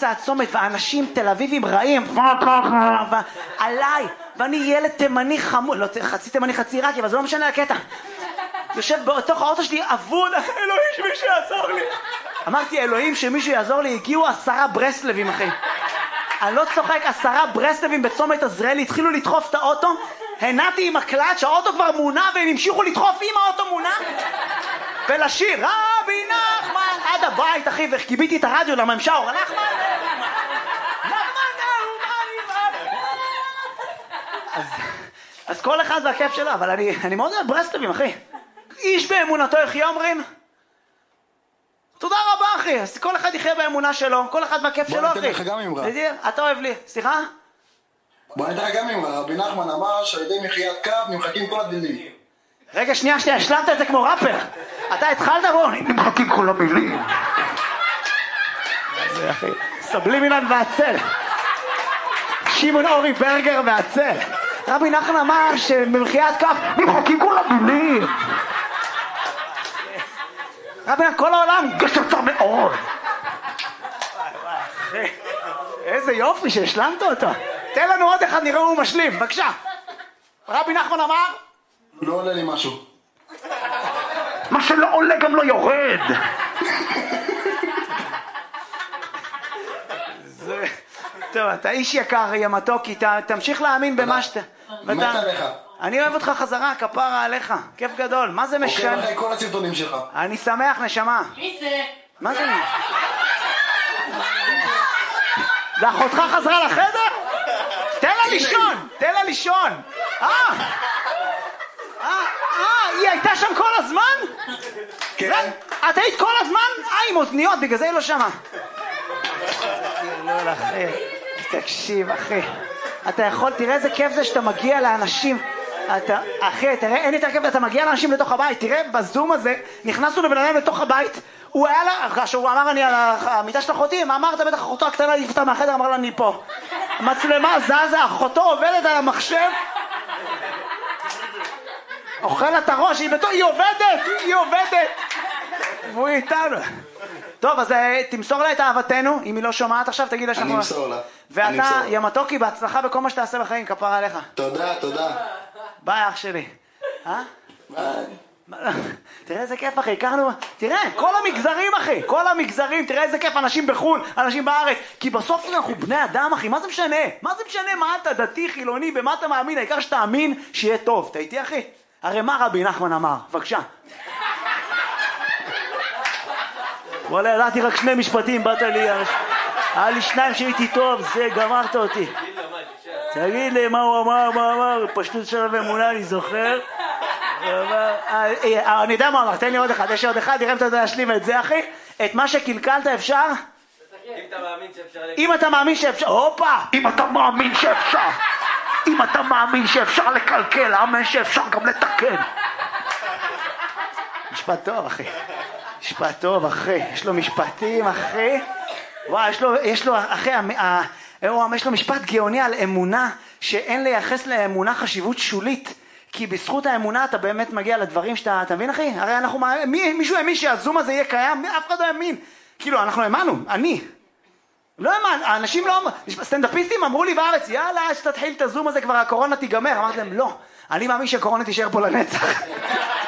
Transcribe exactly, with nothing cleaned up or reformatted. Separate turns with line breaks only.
באמצע הצומת, ואנשים תל אביבים רעים, עליי, ואני ילד תימני חמוד, לא, חצי תימני חצי עיראקי, אבל זה לא משנה הקטע. יושב בתוך האוטו שלי, אבוד, אלוהים שמישהו יעזור לי. אמרתי, אלוהים שמישהו יעזור לי, הגיעו עשרה ברסלבים, אחי. אני לא צוחק, עשרה ברסלבים בצומת עזריאלי, התחילו לדחוף את האוטו, הנעתי עם הקלט שהאוטו כבר מונע, והם המשיכו לדחוף עם האוטו מונע, ולשיר, רבי נחמן, עד הבית, אחי, וקיביתי את הרדיו למה הם שרו, נחמן, נחמן, אז, אז כל אחד והכיף שלו, אבל אני, אני מאוד אוהב ברסלבים, אחי. איש באמונתו יחיה אומרים? תודה רבה, אחי. אז כל אחד יחיה באמונה שלו, כל אחד והכיף שלו, אחי.
בוא ניתן לך גם אמרה.
אתה אוהב לי, סליחה?
בוא ניתן לך גם אמרה. רבי נחמן אמר שעל ידי מחיית קו נמחקים כל הדינים.
רגע, שנייה, שנייה, השלמת את זה כמו ראפר. אתה התחלת בו, נמחקים כל המילים. זה אחי, סבלימינן והצל. שמעון אורי ברגר והצל. רבי נחמן אמר שבמחיית קו נמחקים כל המילים. רבי נחמן, כל העולם גשת מאוד. אחי, איזה יופי שהשלמת אותו. תן לנו עוד אחד, נראה הוא משלים, בבקשה. רבי נחמן אמר?
לא עולה לי משהו.
מה שלא עולה גם לא יורד. טוב, אתה איש יקר, יא מתוקי, תמשיך להאמין במה שאתה...
מת עליך.
אני אוהב אותך חזרה, כפרה עליך, כיף גדול, מה זה משנה?
עוקב אחרי כל הסרטונים שלך.
אני שמח, נשמה.
מי זה?
מה זה? זה אחותך חזרה לחדר? תן לה לישון, תן לה לישון. אה, אה, אה, היא הייתה שם כל הזמן?
כן.
את היית כל הזמן? אה, עם אוזניות, בגלל זה היא לא שמה. לא, אחי, תקשיב, אחי. אתה יכול, תראה איזה כיף זה שאתה מגיע לאנשים. אתה, אחי, תראה, אין יותר כיף, אתה מגיע לאנשים לתוך הבית. תראה, בזום הזה, נכנסנו לבן אדם לתוך הבית. הוא היה לה, כשהוא אמר אני על המיטה של אחותי, מה אמרת? בטח אחותו הקטנה לפתה מהחדר, אמר לה אני פה. המצלמה זזה, אחותו עובדת על המחשב. אוכל את הראש, היא בתוך, היא עובדת, היא עובדת. והוא איתנו. טוב, אז תמסור לה את אהבתנו, אם היא לא שומעת עכשיו, תגיד לה שאנחנו...
אני אמסור לה.
ואתה, יא מתוקי, בהצלחה בכל מה שתעשה בחיים, כפרה עליך.
תודה, תודה.
ביי, אח שלי. אה?
ביי.
תראה איזה כיף, אחי, הכרנו... תראה, כל המגזרים, אחי, כל המגזרים, תראה איזה כיף, אנשים בחו"ל, אנשים בארץ, כי בסוף אנחנו בני אדם, אחי, מה זה משנה? מה זה משנה מה אתה דתי, חילוני, במה אתה מאמין? העיקר שתאמין שיהיה טוב. אתה איתי, אחי? הרי מה רבי נחמן אמר? בבקשה. וואלה, ידעתי רק שני משפטים, באת לי, היה לי שניים שהייתי טוב, זה גמרת אותי. תגיד לי מה הוא אמר, מה אמר, פשטות של אמונה, אני זוכר. אני יודע מה אמר, תן לי עוד אחד, יש עוד אחד, תראה אם אתה יודע להשלים את זה, אחי. את מה שקלקלת אפשר?
אם אתה מאמין שאפשר...
אם אתה מאמין שאפשר, הופה! אם אתה מאמין שאפשר, אם אתה מאמין שאפשר לקלקל, אמן שאפשר גם לתקן. משפט טוב, אחי. משפט טוב, אחי. יש לו משפטים, אחי. וואי, יש לו, יש לו, אחי, יש לו משפט גאוני על אמונה, שאין לייחס לאמונה חשיבות שולית. כי בזכות האמונה אתה באמת מגיע לדברים שאתה, אתה מבין, אחי? הרי אנחנו, מי, מישהו האמין שהזום הזה יהיה קיים? אף אחד לא האמין. כאילו, אנחנו האמנו, אני. לא האמן, האנשים לא... סטנדאפיסטים אמרו לי בארץ, יאללה, שתתחיל את הזום הזה, כבר הקורונה תיגמר. אמרתי להם, לא. אני מאמין שהקורונה תישאר פה לנצח.